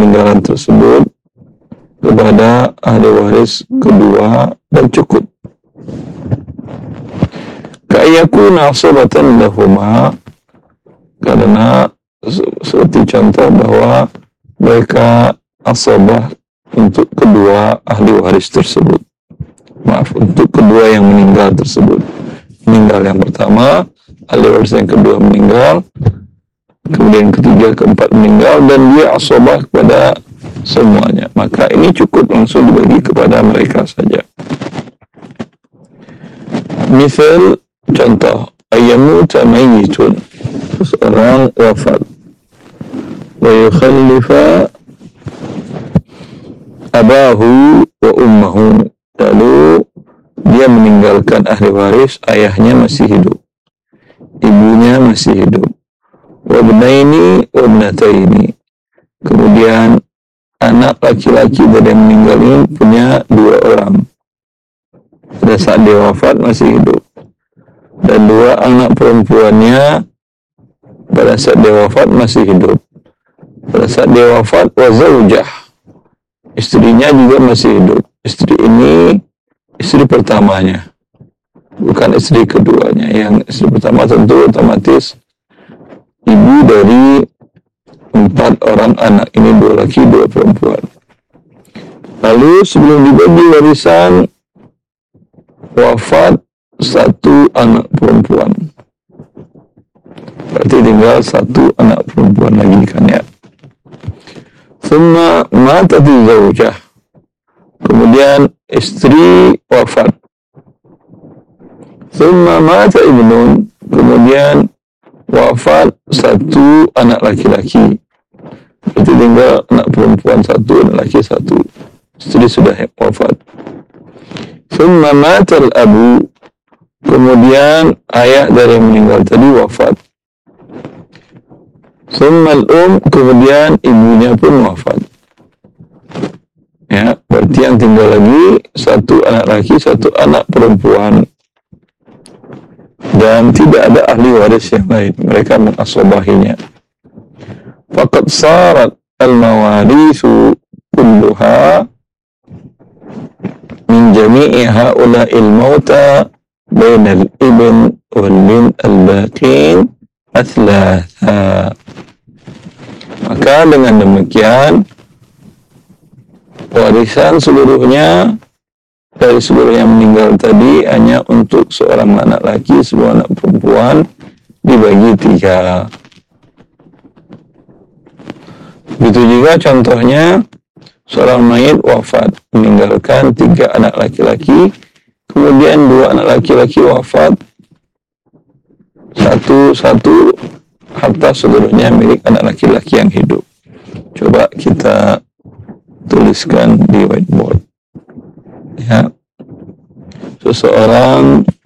peninggalan tersebut kepada ahli waris kedua dan cukup. Ka'ayakuna asabatan lahuma, karena seperti contoh bahwa mereka asabah untuk kedua ahli waris tersebut. Maaf, untuk kedua yang meninggal tersebut. Meninggal yang pertama, ahli waris yang kedua meninggal, kemudian ketiga, keempat meninggal, dan dia asabah kepada semuanya. Maka ini cukup langsung dibagi kepada mereka saja. Misal, contoh, ayyamuta mayyitun, seseorang wafat, wa yukhallifa abahu wa ummahu, lalu dia meninggalkan ahli waris, ayahnya masih hidup, ibunya masih hidup, wa ibnaini wa ibnataini, kemudian anak laki-laki dari yang meninggal ini punya 2 orang, pada saat dia wafat masih hidup, dan 2 anak perempuannya pada saat dia wafat masih hidup. Pada saat dia wafat, wa zawjah, istrinya juga masih hidup. Istri ini istri pertamanya, bukan istri keduanya. Yang istri pertama tentu otomatis ibu dari 4 orang anak, ini 2 laki 2 perempuan. Lalu sebelum dibagi warisan, wafat 1 anak perempuan, berarti tinggal 1 anak perempuan lagi kan ya. Summa matati zawjah, kemudian istri wafat. Summa mata ibnun, kemudian wafat 1 anak laki-laki, berarti tinggal anak perempuan 1, anak laki 1, istri sudah wafat. Summa matal abu, kemudian ayah dari yang meninggal tadi wafat. Summal kemudian ibunya pun wafat. Ya, berarti yang tinggal lagi 1 anak laki, 1 anak perempuan. Dan tidak ada ahli waris yang lain, mereka mengasobahinya. Faqad sarat al-mawarithu kulluha min jami'i ha'ula'il mauta bainal ibn wal bin al-baqin atlatha. Maka dengan demikian warisan seluruhnya dari seluruh yang meninggal tadi hanya untuk seorang anak laki, seorang anak perempuan dibagi 3. Begitu juga contohnya seorang mayit wafat meninggalkan 3 anak laki-laki, kemudian 2 anak laki-laki wafat, satu harta seluruhnya milik anak laki-laki yang hidup. Coba kita tuliskan di whiteboard. Ya, seseorang